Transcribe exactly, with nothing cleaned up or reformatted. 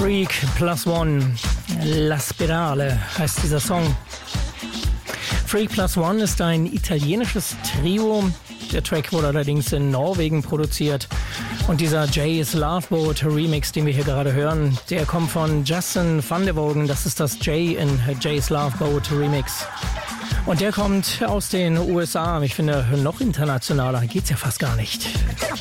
Freak Plus One, La Spirale heißt dieser Song. Freak Plus One ist ein italienisches Trio. Der Track wurde allerdings in Norwegen produziert. Und dieser Jay's Love Boat Remix, den wir hier gerade hören, der kommt von Justin van der Wogen. Das ist das Jay in Jay's Love Boat Remix. Und der kommt aus den U S A. Ich finde, noch internationaler geht's ja fast gar nicht.